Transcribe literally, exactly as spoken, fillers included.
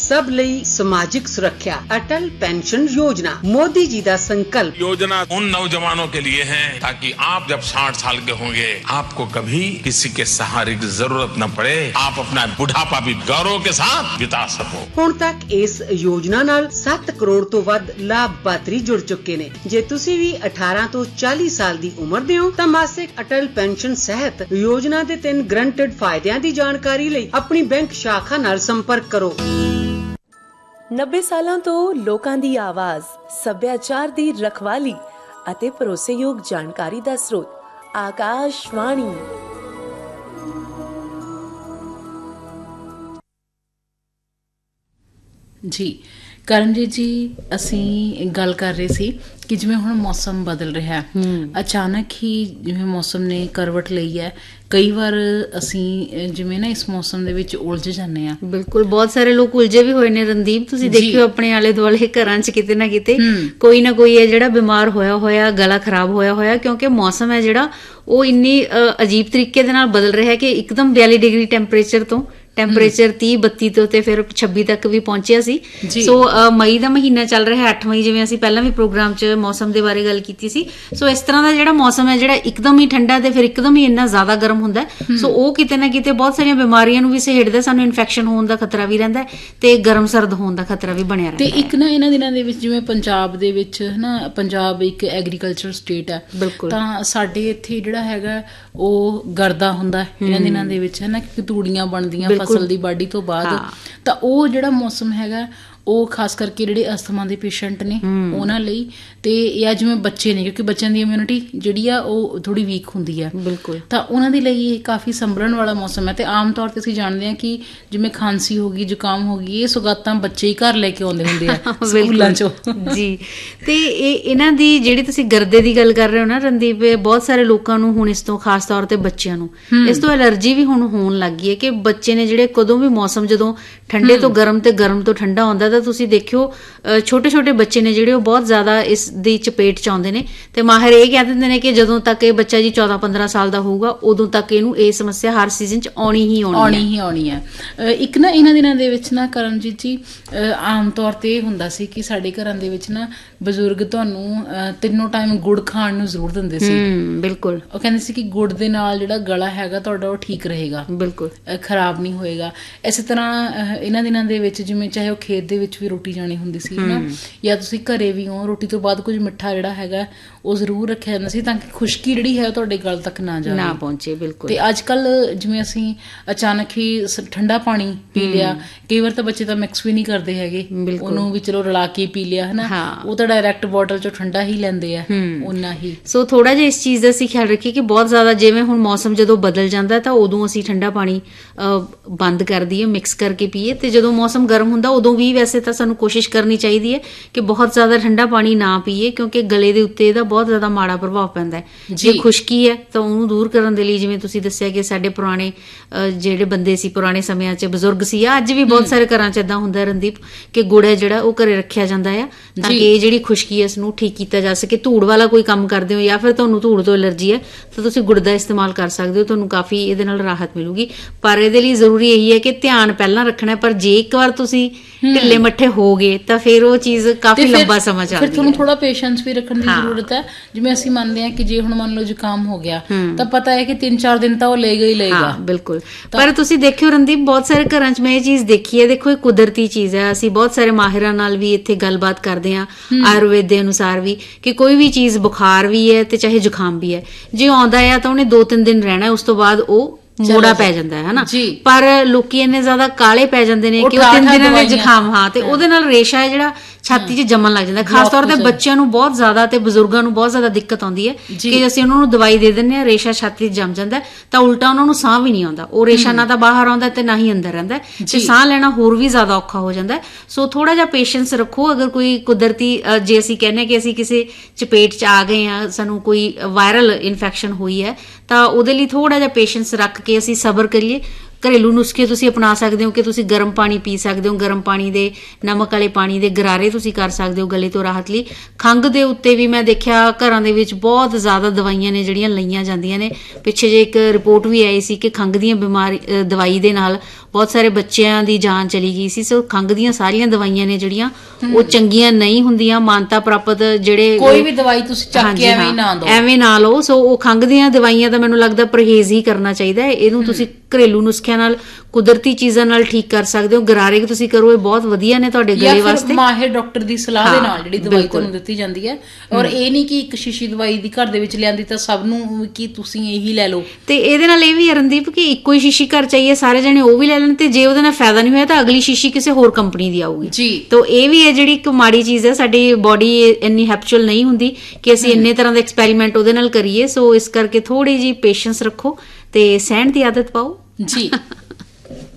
सब लई समाजिक सुरक्षा। अटल पेंशन योजना मोदी जी का संकल्प। योजना उन नौजवानों के लिए है ताकि आप जब साठ साल के होंगे आपको कभी किसी के सहारे की जरूरत न पड़े, आप अपना बुढ़ापा भी गौरव के साथ बिता सको। हुण तक इस योजना नाल सात करोड़ तो वध लाभपात्री जुड़ चुके ने। जे तुसी भी अठारह तो चालीस साल दी उम्र दे हो तां मासिक अटल पेंशन सहित योजना दे तीन ग्रंटेड फायदिਆਂ ਦੀ ਜਾਣਕਾਰੀ ਲਈ ਆਪਣੀ ਬੈਂਕ ਸ਼ਾਖਾ ਨਾਲ ਸੰਪਰਕ ਕਰੋ। नब्बे ਸਾਲਾਂ ਤੋਂ ਲੋਕਾਂ ਦੀ ਆਵਾਜ਼, ਸੱਭਿਆਚਾਰ ਦੀ ਰਖਵਾਲੀ ਅਤੇ ਭਰੋਸੇਯੋਗ ਜਾਣਕਾਰੀ ਦਾ ਸਰੋਤ ਆਕਾਸ਼ਵਾਣੀ। जी ਕਰਨਜੀਤ ਜੀ, ਅਸੀਂ ਗੱਲ ਕਰ ਰਹੇ ਸੀ ਕਿ ਜਿਵੇਂ ਹੁਣ ਮੌਸਮ ਬਦਲ ਰਿਹਾ, ਅਚਾਨਕ ਹੀ ਜਿਵੇਂ ਮੌਸਮ ਨੇ ਕਰਵਟ ਲਈ ਹੈ, ਕਈ ਵਾਰ ਅਸੀਂ ਜਿਵੇਂ ਨਾ ਇਸ ਮੌਸਮ ਦੇ ਵਿੱਚ ਉਲਝ ਜਾਂਦੇ ਆ। ਬਿਲਕੁਲ, ਬਹੁਤ ਸਾਰੇ ਲੋਕ ਉਲਝੇ ਵੀ ਹੋਏ ਨੇ ਰਣਦੀਪ। ਤੁਸੀਂ ਦੇਖਿਓ ਆਪਣੇ ਆਲੇ ਦੁਆਲੇ ਘਰਾਂ 'ਚ ਕਿਤੇ ਨਾ ਕਿਤੇ ਕੋਈ ਨਾ ਕੋਈ ਹੈ ਜਿਹੜਾ ਬਿਮਾਰ ਹੋਇਆ ਹੋਇਆ, ਗਲਾ ਖਰਾਬ ਹੋਇਆ ਹੋਇਆ, ਕਿਉਂਕਿ ਮੌਸਮ ਹੈ ਜਿਹੜਾ ਉਹ ਇੰਨੀ ਅਜੀਬ ਤਰੀਕੇ ਦੇ ਨਾਲ ਬਦਲ ਰਿਹਾ ਕਿ ਇੱਕਦਮ ਬਿਆਲੀ ਡਿਗਰੀ ਟੈਂਪਰੇਚਰ ਤੋਂ ਟੈਂਪਰੇਚਰ ਤੀਹ ਬੱਤੀ ਤੋਂ ਤੇ ਫਿਰ ਛੱਬੀ ਤੱਕ ਵੀ ਪਹੁੰਚਿਆ ਸੀ। ਸੋ ਮਈ ਦਾ ਮਹੀਨਾ ਚੱਲ ਰਿਹਾ, ਅੱਠ ਮਈ, ਜਿਵੇਂ ਅਸੀਂ ਪਹਿਲਾਂ ਵੀ ਪ੍ਰੋਗਰਾਮ 'ਚ ਮੌਸਮ ਦੇ ਬਾਰੇ ਗੱਲ ਕੀਤੀ ਸੀ। ਸੋ ਇਸ ਤਰ੍ਹਾਂ ਦਾ ਜਿਹੜਾ ਮੌਸਮ ਹੈ ਜਿਹੜਾ ਇੱਕਦਮ ਹੀ ਠੰਡਾ ਤੇ ਫਿਰ ਇੱਕਦਮ ਹੀ ਇੰਨਾ ਜ਼ਿਆਦਾ ਗਰਮ ਹੁੰਦਾ, ਸੋ ਉਹ ਕਿਤੇ ਨਾ ਕਿਤੇ ਬਹੁਤ ਸਾਰੀਆਂ ਬਿਮਾਰੀਆਂ ਨੂੰ ਵੀ ਸਹੇੜਦਾ। ਸਾਨੂੰ ਇਨਫੈਕਸ਼ਨ ਹੋਣ ਦਾ ਖਤਰਾ ਵੀ ਰਹਿੰਦਾ ਤੇ ਗਰਮ ਸਰਦ ਹੋਣ ਦਾ ਖਤਰਾ ਵੀ ਬਣਿਆ ਰਹਿੰਦਾ। ਤੇ ਇੱਕ ਨਾ ਇਹਨਾਂ ਦਿਨਾਂ ਦੇ ਵਿੱਚ ਜਿਵੇਂ ਪੰਜਾਬ ਦੇ ਵਿੱਚ ਨਾ, ਪੰਜਾਬ ਇੱਕ ਐਗਰੀਕਲਚਰ ਸਟੇਟ ਹੈ, ਤਾਂ ਸਾਡੇ ਇੱਥੇ ਜਿਹੜਾ ਹੈਗਾ ਉਹ ਗਰਦਾ ਹੁੰਦਾ ਇਹਨਾਂ ਦਿਨਾਂ ਦੇ ਵਿੱਚ, ਹੈ ਨਾ, ਕਿ ਤੂੜੀਆਂ ਬਣਦੀਆਂ ਫਸਲ ਦੀ ਵਾਢੀ ਤੋਂ ਬਾਅਦ। ਤਾਂ ਉਹ ਜਿਹੜਾ ਮੌਸਮ ਹੈਗਾ ਉਹ ਖਾਸ ਕਰਕੇ ਜਿਹੜੇ ਅਸਥਮਾ ਦੇ ਪੇਸ਼ੈਂਟ ਨੇ ਉਹਨਾਂ ਲਈ, ਤੇ ਜਾਂ ਜਿਵੇਂ ਬੱਚੇ ਨੇ, ਕਿਉਂਕਿ ਬੱਚਿਆਂ ਦੀ ਇਮਿਊਨਿਟੀ ਜਿਹੜੀ ਆ ਉਹ ਥੋੜੀ ਵੀਕ ਹੁੰਦੀ ਹੈ, ਬਿਲਕੁਲ, ਤਾਂ ਉਹਨਾਂ ਦੇ ਲਈ ਇਹ ਕਾਫੀ ਸੰਭਲਣ ਵਾਲਾ ਮੌਸਮ ਹੈ। ਤੇ ਆਮ ਤੌਰ ਤੇ ਅਸੀਂ ਜਾਣਦੇ ਹਾਂ ਕਿ ਜਿਵੇਂ ਖਾਂਸੀ ਹੋ ਗਈ, ਜ਼ੁਕਾਮ ਹੋ ਗਈ, ਇਹ ਸੁਗਾਤਾਂ ਬੱਚੇ ਹੀ ਘਰ ਲੈ ਕੇ ਆਉਂਦੇ ਹੁੰਦੇ ਆ ਸਕੂਲਾਂ ਚੋਂ ਜੀ। ਤੇ ਇਹ ਇਹਨਾਂ ਦੀ ਜਿਹੜੀ ਤੁਸੀਂ ਗਰਦੇ ਦੀ ਗੱਲ ਕਰ ਰਹੇ ਹੋ ਨਾ ਰਣਦੀਪ, ਬਹੁਤ ਸਾਰੇ ਲੋਕਾਂ ਨੂੰ ਹੁਣ ਇਸ ਤੋਂ, ਖਾਸ ਤੌਰ ਤੇ ਬੱਚਿਆਂ ਨੂੰ ਇਸ ਤੋਂ ਐਲਰਜੀ ਵੀ ਹੁਣ ਹੋਣ ਲੱਗ ਗਈ ਹੈ। ਕਿ ਬੱਚੇ ਨੇ ਜਿਹੜੇ ਕਦੋਂ ਵੀ ਮੌਸਮ ਜਦੋਂ ਠੰਡੇ ਤੋਂ ਗਰਮ ਤੇ ਗਰਮ ਤੋਂ ਠੰਡਾ ਆਉਂਦਾ ਤਾਂ ਤੁਸੀਂ ਦੇਖਿਓ ਛੋਟੇ ਛੋਟੇ ਬੱਚੇ ਨੇ ਜਿਹੜੇ ਉਹ ਬਹੁਤ ਜ਼ਿਆਦਾ ਇਸ ਦੀ ਚਪੇਟ ਚ ਆਉਂਦੇ ਨੇ। ਤੇ ਮਾਹਿਰ ਇਹ ਕਹਿ ਦਿੰਦੇ ਨੇ ਕਿ ਜਦੋਂ ਤੱਕ ਇਹ ਬੱਚਾ ਜੀ ਚੌਦਾਂ ਪੰਦਰਾਂ ਸਾਲ ਦਾ ਹੋਊਗਾ ਉਦੋਂ ਤੱਕ ਇਹਨੂੰ ਇਹ ਸਮੱਸਿਆ ਹਰ ਸੀਜ਼ਨ ਚ ਆਉਣੀ ਹੀ ਆਉਣੀ ਆਉਣੀ ਹੀ ਆਉਣੀ ਹੈ। ਇੱਕ ਨਾ ਇਹਨਾਂ ਦਿਨਾਂ ਦੇ ਵਿੱਚ ਨਾ ਕਰਨਜੀਤ ਜੀ, ਆਮ ਤੌਰ ਤੇ ਇਹ ਹੁੰਦਾ ਸੀ ਕਿ ਸਾਡੇ ਘਰਾਂ ਦੇ ਵਿੱਚ ਨਾ ਬਜ਼ੁਰਗ ਤੁਹਾਨੂੰ ਤਿੰਨੋਂ ਟਾਈਮ ਗੁੜ ਖਾਣ ਨੂੰ ਜ਼ਰੂਰ ਦਿੰਦੇ ਸੀ। ਬਿਲਕੁਲ, ਉਹ ਕਹਿੰਦੇ ਸੀ ਕਿ ਗੁੜ ਦੇ ਨਾਲ ਜਿਹੜਾ ਗਲਾ ਹੈਗਾ ਤੁਹਾਡਾ ਉਹ ਠੀਕ ਰਹੇਗਾ, ਬਿਲਕੁਲ ਖਰਾਬ ਨਹੀਂ ਹੋਏਗਾ। ਇਸੇ ਤਰ੍ਹਾਂ ਇਹਨਾਂ ਦਿਨਾਂ ਦੇ ਵਿੱਚ ਜਿਵੇਂ ਚਾਹੇ ਉਹ ਖੇਤ ਦੇ ਵਿੱਚ ਵੀ ਰੋਟੀ ਜਾਣੀ ਹੁੰਦੀ ਸੀ ਨਾ, ਜਾਂ ਤੁਸੀਂ ਘਰੇ ਵੀ ਹੋ, ਰੋਟੀ ਤੋਂ ਬਾਅਦ ਕੁਝ ਮਿੱਠਾ ਜਿਹੜਾ ਹੈਗਾ ਉਹ ਜ਼ਰੂਰ ਰੱਖਿਆ ਜਾਂਦਾ ਸੀ ਤਾਂ ਕਿ ਖੁਸ਼ਕੀ ਜਿਹੜੀ ਹੈ ਤੁਹਾਡੇ ਗਲ ਤੱਕ ਨਾ ਜਾਵੇ, ਨਾ ਪਹੁੰਚੇ। ਬਿਲਕੁਲ। ਤੇ ਅੱਜ ਕੱਲ ਜਿਵੇਂ ਅਸੀਂ ਅਚਾਨਕ ਹੀ ਠੰਡਾ ਪਾਣੀ ਪੀ ਲਿਆ, ਕਈ ਵਾਰ ਤਾਂ ਬੱਚੇ ਤਾਂ ਮਿਕਸ ਵੀ ਨਹੀਂ ਕਰਦੇ ਹੈਗੇ, ਉਹਨੂੰ ਵੀ ਚਲੋ ਰਲਾ ਕੇ ਪੀ ਲਿਆ, ਹਨਾ, ਉਹ ਤਾਂ ਡਾਇਰੈਕਟ ਬੋਟਲ ਚੋਂ ਠੰਡਾ ਹੀ ਲੈਂਦੇ ਆ ਓਨਾ ਹੀ। ਸੋ ਥੋੜਾ ਜਿਹਾ ਇਸ ਚੀਜ਼ ਦਾ ਅਸੀਂ ਖਿਆਲ ਰੱਖੀਏ ਕਿ ਬਹੁਤ ਜ਼ਿਆਦਾ ਜਿਵੇਂ ਹੁਣ ਮੌਸਮ ਜਦੋਂ ਬਦਲ ਜਾਂਦਾ ਤਾਂ ਉਦੋਂ ਅਸੀਂ ਠੰਡਾ ਪਾਣੀ ਬੰਦ ਕਰ ਦਈਏ, ਮਿਕਸ ਕਰਕੇ ਪੀਏ। ਤੇ ਜਦੋਂ ਮੌਸਮ ਗਰਮ ਹੁੰਦਾ ਉਦੋਂ ਵੀ ਵੈਸੇ ਤਾਂ ਸਾਨੂੰ ਕੋਸ਼ਿਸ਼ ਕਰਨੀ ਚਾਹੀਦੀ ਹੈ ਕਿ ਬਹੁਤ ਜ਼ਿਆਦਾ ਠੰਡਾ ਪਾਣੀ ਨਾ ਪੀਏ, ਕਿਉਂਕਿ ਗਲੇ ਦੇ ਉੱਤੇ ਇਹਦਾ ਬਹੁਤ ਜ਼ਿਆਦਾ ਮਾੜਾ ਪ੍ਰਭਾਵ ਪੈਂਦਾ ਹੈ। ਜੇ ਖੁਸ਼ਕੀ ਹੈ ਤਾਂ ਉਹਨੂੰ ਦੂਰ ਕਰਨ ਦੇ ਲਈ, ਜਿਵੇਂ ਤੁਸੀਂ ਦੱਸਿਆ ਕਿ ਸਾਡੇ ਪੁਰਾਣੇ ਜਿਹੜੇ ਬੰਦੇ ਸੀ, ਪੁਰਾਣੇ ਸਮਿਆਂ 'ਚ ਬਜ਼ੁਰਗ ਸੀ, ਅੱਜ ਵੀ ਬਹੁਤ ਸਾਰੇ ਘਰਾਂ 'ਚ ਏਦਾਂ ਹੁੰਦਾ ਰਣਦੀਪ ਕਿ ਗੁੜ ਹੈ ਜਿਹੜਾ ਉਹ ਘਰੇ ਰੱਖਿਆ ਜਾਂਦਾ ਆ ਤਾਂ ਕਿ ਇਹ ਜਿਹੜੀ ਖੁਸ਼ਕੀ ਹੈ ਇਸਨੂੰ ਠੀਕ ਕੀਤਾ ਜਾ ਸਕੇ। ਧੂੜ ਵਾਲਾ ਕੋਈ ਕੰਮ ਕਰਦੇ ਹੋ ਜਾਂ ਫਿਰ ਤੁਹਾਨੂੰ ਧੂੜ ਤੋਂ ਐਲਰਜੀ ਹੈ ਤਾਂ ਤੁਸੀਂ ਗੁੜ ਦਾ ਇਸਤੇਮਾਲ ਕਰ ਸਕਦੇ ਹੋ, ਤੁਹਾਨੂੰ ਕਾਫੀ ਇਹਦੇ ਨਾਲ ਰਾਹਤ ਮਿਲੂਗੀ। ਪਰ ਇਹਦੇ ਲਈ ਜ਼ਰੂਰੀ ਇਹੀ ਹੈ ਕਿ ਧਿਆਨ ਪਹਿਲਾਂ ਰੱਖਣਾ, ਪਰ ਜੇ ਇੱਕ ਵਾਰ ਤੁਸੀਂ ਢਿੱਲੇ ਮੱਠੇ ਹੋ ਗਏ ਤਾਂ ਫਿਰ ਉਹ ਚੀਜ਼ ਕਾਫੀ ਲੰਬਾ ਸਮਾਂ ਚੱਲਦੀ ਹੈ। ਫਿਰ ਤੁਹਾਨੂੰ ਥੋੜਾ ਪੇਸ਼ੈਂਸ ਵੀ ਰੱਖਣ ਦੀ ਜ਼ਰੂਰਤ ਹੈ। ਜਿਵੇਂ ਅਸੀਂ ਮੰਨਦੇ ਹਾਂ ਕਿ ਜੇ ਹੁਣ ਮੰਨ ਲਓ ਜ਼ੁਕਾਮ ਹੋ ਗਿਆ ਤਾਂ ਪਤਾ ਹੈ ਕਿ ਤਿੰਨ ਚਾਰ ਦਿਨ ਤਾਂ ਉਹ ਲਏਗਾ ਹੀ ਲਏਗਾ। ਬਿਲਕੁਲ। ਪਰ ਤੁਸੀਂ ਦੇਖਿਓ ਰਣਦੀਪ, ਬਹੁਤ ਸਾਰੇ ਘਰਾਂ 'ਚ ਮੈਂ ਇਹ ਚੀਜ਼ ਦੇਖੀ ਹੈ, ਦੇਖੋ ਇਹ ਕੁਦਰਤੀ ਚੀਜ਼ ਹੈ। ਅਸੀਂ ਬਹੁਤ ਸਾਰੇ ਮਾਹਿਰਾਂ ਨਾਲ ਵੀ ਇੱਥੇ ਗੱਲਬਾਤ ਕਰਦੇ ਹਾਂ ਆਯੁਰਵੇਦ ਦੇ ਅਨੁਸਾਰ ਵੀ, ਕਿ ਕੋਈ ਵੀ ਚੀਜ਼ ਬੁਖਾਰ ਵੀ ਹੈ ਤੇ ਚਾਹੇ ਜ਼ੁਕਾਮ ਵੀ ਹੈ, ਜੇ ਆਉਂਦਾ ਆ ਤਾਂ ਉਹਨੇ ਦੋ ਤਿੰਨ ਦਿਨ ਰਹਿਣਾ, ਉਸ ਤੋਂ ਬਾਅਦ ਉਹ ਮੋੜਾ ਪੈ ਜਾਂਦਾ ਹੈ ਹਨਾ। ਪਰ ਲੋਕੀ ਇੰਨੇ ਜ਼ਿਆਦਾ ਕਾਲੇ ਪੈ ਜਾਂਦੇ ਨੇ ਕਿ ਉਹ ਤਿੰਨ ਦਿਨਾਂ ਦੇ ਜ਼ੁਕਾਮ, ਹਾਂ, ਤੇ ਉਹਦੇ ਨਾਲ ਰੇਸ਼ਾ ਹੈ ਜਿਹੜਾ ਛਾਤੀ 'ਚ ਜੰਮਣ ਲੱਗ ਜਾਂਦਾ। ਖਾਸ ਤੌਰ ਤੇ ਬੱਚਿਆਂ ਨੂੰ ਬਹੁਤ ਜ਼ਿਆਦਾ ਤੇ ਬਜ਼ੁਰਗਾਂ ਨੂੰ ਬਹੁਤ ਜ਼ਿਆਦਾ ਦਿੱਕਤ ਆਉਂਦੀ ਹੈ ਕਿ ਅਸੀਂ ਉਹਨਾਂ ਨੂੰ ਦਵਾਈ ਦੇ ਦਿੰਦੇ ਹਾਂ, ਰੇਸ਼ਾ ਛਾਤੀ 'ਚ ਜੰਮ ਜਾਂਦਾ ਤਾਂ ਉਲਟਾ ਉਹਨਾਂ ਨੂੰ ਸਾਹ ਵੀ ਨਹੀਂ ਆਉਂਦਾ। ਉਹ ਰੇਸ਼ਾ ਨਾ ਤਾਂ ਬਾਹਰ ਆਉਂਦਾ ਤੇ ਨਾ ਹੀ ਅੰਦਰ ਰਹਿੰਦਾ, ਤੇ ਸਾਹ ਲੈਣਾ ਹੋਰ ਵੀ ਜ਼ਿਆਦਾ ਔਖਾ ਹੋ ਜਾਂਦਾ। ਸੋ ਥੋੜਾ ਜਿਹਾ ਪੇਸ਼ੈਂਸ ਰੱਖੋ। ਅਗਰ ਕੋਈ ਕੁਦਰਤੀ, ਜੇ ਅਸੀਂ ਕਹਿੰਦੇ ਹਾਂ ਕਿ ਅਸੀਂ ਕਿਸੇ ਚਪੇਟ 'ਚ ਆ ਗਏ ਹਾਂ, ਸਾਨੂੰ ਕੋਈ ਵਾਇਰਲ ਇਨਫੈਕਸ਼ਨ ਹੋਈ ਹੈ, ਤਾਂ ਉਹਦੇ ਲਈ ਥੋੜਾ ਜਿਹਾ ਪੇਸ਼ੈਂਸ ਰੱਖ ਕੇ ਅਸੀਂ ਸਬਰ ਕਰੀਏ। ਘਰੇਲੂ ਨੁਸਖੇ ਤੁਸੀਂ ਅਪਣਾ ਸਕਦੇ ਹੋ ਕਿ ਤੁਸੀਂ ਗਰਮ ਪਾਣੀ ਪੀ ਸਕਦੇ ਹੋ, ਗਰਮ ਪਾਣੀ ਦੇ ਨਮਕ ਵਾਲੇ ਪਾਣੀ ਦੇ ਗਰਾਰੇ ਤੁਸੀਂ ਕਰ ਸਕਦੇ ਹੋ ਗਲੇ ਤੋਂ ਰਾਹਤ ਲਈ। ਖੰਘ ਦੇ ਉੱਤੇ ਵੀ ਮੈਂ ਦੇਖਿਆ ਘਰਾਂ ਦੇ ਵਿੱਚ ਬਹੁਤ ਜ਼ਿਆਦਾ ਦਵਾਈਆਂ ਨੇ ਜਿਹੜੀਆਂ ਲਈਆਂ ਜਾਂਦੀਆਂ ਨੇ। ਪਿੱਛੇ ਜੇ ਇੱਕ ਰਿਪੋਰਟ ਵੀ ਆਈ ਸੀ ਕਿ ਖੰਘ ਦੀਆਂ ਬਿਮਾਰੀ ਦਵਾਈ ਦੇ ਨਾਲ ਬਹੁਤ ਸਾਰੇ ਬੱਚਿਆਂ ਦੀ ਜਾਨ ਚਲੀ ਗਈ ਸੀ। ਸੋ ਖੰਘ ਦੀਆਂ ਸਾਰੀਆਂ ਦਵਾਈਆਂ ਨੇ ਜਿਹੜੀਆਂ ਉਹ ਚੰਗੀਆਂ ਨਹੀਂ ਹੁੰਦੀਆਂ, ਮਾਨਤਾ ਪ੍ਰਾਪਤ ਜਿਹੜੇ ਕੋਈ ਵੀ ਦਵਾਈ ਤੁਸੀਂ ਚੱਕ ਕੇ ਐਵੇਂ ਨਾ ਦਿਓ, ਐਵੇਂ ਨਾ ਲਓ। ਸੋ ਉਹ ਖੰਘ ਦੀਆਂ ਦਵਾਈਆਂ ਤਾਂ ਮੈਨੂੰ ਲੱਗਦਾ ਪਰਹੇਜ਼ ਹੀ ਕਰਨਾ ਚਾਹੀਦਾ ਹੈ। ਇਹਨੂੰ ਤੁਸੀਂ ਘਰੇਲੂ ਨੁਸਖਿਆਂ ਨਾਲ, ਕੁਦਰਤੀ ਚੀਜ਼ਾਂ ਨਾਲ ਠੀਕ ਕਰ ਸਕਦੇ ਹੋ। ਗਰਾਰੇ ਤੁਸੀਂ ਕਰੋ, ਇਹ ਬਹੁਤ ਵਧੀਆ ਨੇ ਤੁਹਾਡੇ ਗਲੇ ਵਾਸਤੇ। ਮਾਹਿਰ ਡਾਕਟਰ ਦੀ ਸਲਾਹ ਦੇ ਨਾਲ ਜਿਹੜੀ ਦਵਾਈ ਤੁਹਾਨੂੰ ਦਿੱਤੀ ਜਾਂਦੀ ਹੈ। ਔਰ ਇਹ ਨਹੀਂ ਕਿ ਇੱਕ ਸ਼ੀਸ਼ੀ ਦਵਾਈ ਦੀ ਘਰ ਦੇ ਵਿੱਚ ਲਿਆਂਦੀ ਤਾਂ ਸਭ ਨੂੰ ਕਿ ਤੁਸੀਂ ਇਹੀ ਲੈ ਲਓ। ਤੇ ਇਹਦੇ ਨਾਲ ਇਹ ਵੀ ਰਣਦੀਪ ਕਿ ਇੱਕੋ ਹੀ ਸ਼ੀਸ਼ੀ ਘਰ ਚਾਹੀਏ, ਸਾਰੇ ਜਣੇ ਉਹ ਵੀ ਲੈ ਲੈਣ, ਤੇ ਜੇ ਉਹਦੇ ਨਾਲ ਫਾਇਦਾ ਨਹੀਂ ਹੋਇਆ ਤਾਂ ਅਗਲੀ ਸ਼ੀਸ਼ੀ ਕਿਸੇ ਹੋਰ ਕੰਪਨੀ ਦੀ ਆਊਗੀ ਜੀ। ਤਾਂ ਇਹ ਵੀ ਹੈ ਜਿਹੜੀ ਇੱਕ ਮਾੜੀ ਚੀਜ਼ ਹੈ। ਸਾਡੀ ਬੋਡੀ ਇੰਨੀ ਹੈਪਚੁਅਲ ਨਹੀਂ ਹੁੰਦੀ ਕਿ ਅਸੀਂ ਇੰਨੇ ਤਰ੍ਹਾਂ ਦੇ ਐਕਸਪੈਰੀਮੈਂਟ ਉਹਦੇ ਨਾਲ ਕਰੀਏ। ਸੋ ਇਸ ਕਰਕੇ ਥੋੜੀ ਜਿਹੀ ਪੇਸ਼ੈਂਸ ਰੱਖੋ ਤੇ ਸਹਿਣ ਦੀ ਆਦਤ ਪਾਓ ਜੀ।